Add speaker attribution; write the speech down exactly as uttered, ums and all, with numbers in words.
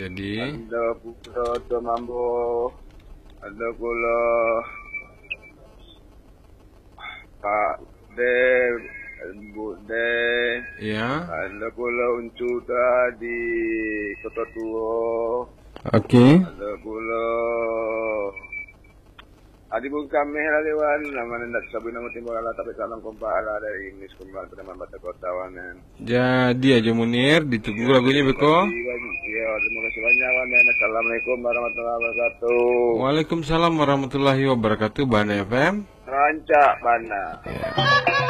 Speaker 1: Jadi
Speaker 2: ada putra mambo, ada pula Pak De, Bu De,
Speaker 1: ya.
Speaker 2: ada pula Uncu tadi Kota Tua,
Speaker 1: Oke.
Speaker 2: ada pula Adi pun kami haliwan nama nendak sabu nama timbul ala tapi salam kompa ala dari Inggris kembali teman bata kota wanen.
Speaker 1: Jadi aja Munir ditunggu lagunya Beko.
Speaker 2: Iya, terima kasih banyak wanen. Assalamualaikum warahmatullahi wabarakatuh.
Speaker 1: Waalaikumsalam warahmatullahi wabarakatuh. Bana F M.
Speaker 2: Rancak Bana.
Speaker 1: Ya.